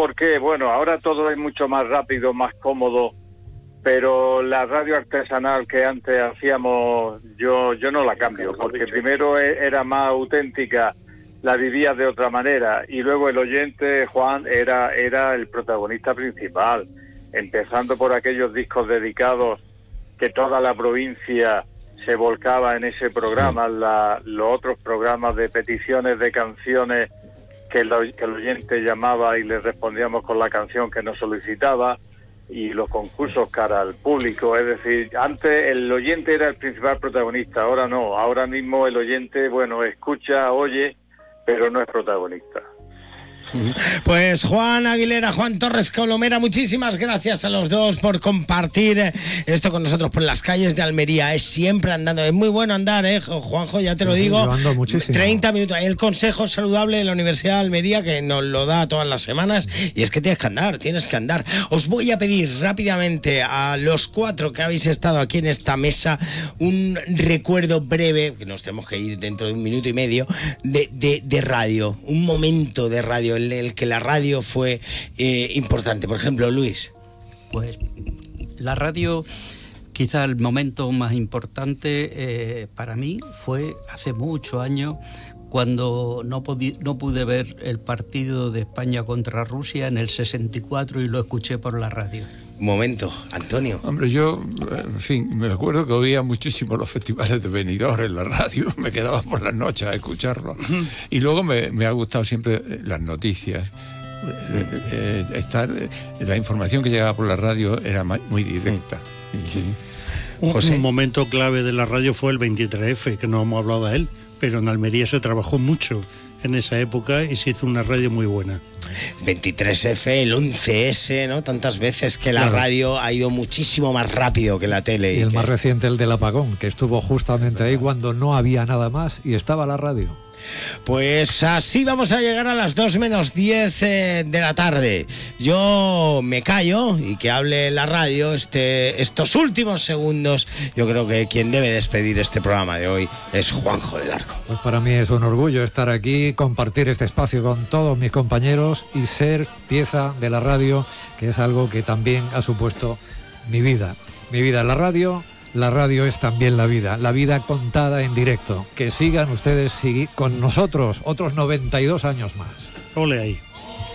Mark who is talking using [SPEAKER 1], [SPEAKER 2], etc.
[SPEAKER 1] por qué. Bueno, ahora todo es mucho más rápido, más cómodo, pero la radio artesanal que antes hacíamos, yo no la cambio, porque primero era más auténtica, la vivía de otra manera, y luego el oyente, Juan, era el protagonista principal, empezando por aquellos discos dedicados que toda la provincia se volcaba en ese programa, los otros programas de peticiones de canciones que el oyente llamaba y le respondíamos con la canción que nos solicitaba, y los concursos cara al público. Es decir, antes el oyente era el principal protagonista, ahora no, ahora mismo el oyente, bueno, escucha, oye, pero no es protagonista.
[SPEAKER 2] Pues Juan Aguilera, Juan Torres Colomera, muchísimas gracias a los dos por compartir esto con nosotros por las calles de Almería. Es siempre andando, es muy bueno andar, Juanjo, ya te lo digo.
[SPEAKER 3] Yo ando muchísimo.
[SPEAKER 2] 30 minutos. El consejo saludable de la Universidad de Almería, que nos lo da todas las semanas, y es que tienes que andar. Os voy a pedir rápidamente a los 4 que habéis estado aquí en esta mesa un recuerdo breve, que nos tenemos que ir dentro de 1 minuto y medio, de radio, un momento de radio en el que la radio fue importante. Por ejemplo, Luis.
[SPEAKER 4] Pues la radio, quizá el momento más importante para mí fue hace muchos años, cuando no pude ver el partido de España contra Rusia en el 64 y lo escuché por la radio.
[SPEAKER 2] Momento, Antonio.
[SPEAKER 5] Hombre, yo, en fin, me acuerdo que oía muchísimo los festivales de Benidorm en la radio, me quedaba por las noches a escucharlo. Y luego me ha gustado siempre las noticias. La información que llegaba por la radio era muy directa. Sí.
[SPEAKER 6] Un momento clave de la radio fue el 23F, que no hemos hablado de él, pero en Almería se trabajó mucho en esa época y se hizo una radio muy buena.
[SPEAKER 2] 23F, el 11S, ¿no? Tantas veces que la radio ha ido muchísimo más rápido que la tele.
[SPEAKER 3] Y el más reciente, el del apagón, que estuvo justamente ahí cuando no había nada más y estaba la radio.
[SPEAKER 2] Pues así vamos a llegar a las 2 menos 10 de la tarde. Yo me callo y que hable la radio estos últimos segundos. Yo creo que quien debe despedir este programa de hoy es Juanjo del Arco.
[SPEAKER 3] Pues para mí es un orgullo estar aquí, compartir este espacio con todos mis compañeros y ser pieza de la radio, que es algo que también ha supuesto mi vida. Mi vida en la radio. La radio es también la vida contada en directo. Que sigan ustedes con nosotros otros 92 años más.
[SPEAKER 6] Ole ahí.